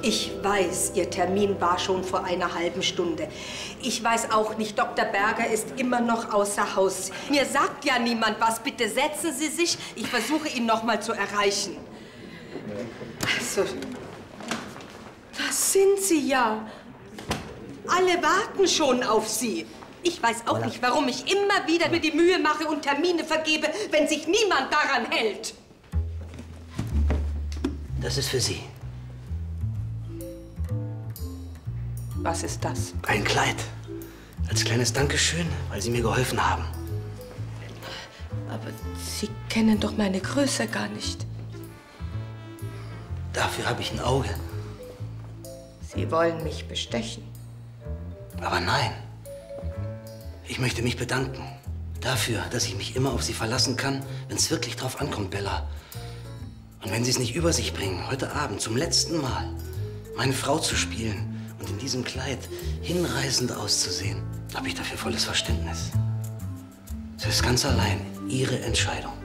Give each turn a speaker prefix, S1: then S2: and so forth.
S1: Ich weiß, Ihr Termin war schon vor einer halben Stunde. Ich weiß auch nicht, Dr. Berger ist immer noch außer Haus. Mir sagt ja niemand was. Bitte setzen Sie sich. Ich versuche, ihn noch mal zu erreichen. Also, das sind Sie ja. Alle warten schon auf Sie. Ich weiß auch nicht, warum ich immer wieder mir die Mühe mache und Termine vergebe, wenn sich niemand daran hält.
S2: Das ist für Sie.
S1: Was ist das?
S2: Ein Kleid. Als kleines Dankeschön, weil Sie mir geholfen haben.
S1: Aber Sie kennen doch meine Größe gar nicht.
S2: Dafür habe ich ein Auge.
S1: Sie wollen mich bestechen.
S2: Aber nein. Ich möchte mich bedanken. Dafür, dass ich mich immer auf Sie verlassen kann, wenn es wirklich drauf ankommt, Bella. Und wenn Sie es nicht über sich bringen, heute Abend zum letzten Mal meine Frau zu spielen und in diesem Kleid hinreißend auszusehen, habe ich dafür volles Verständnis. Es ist ganz allein Ihre Entscheidung.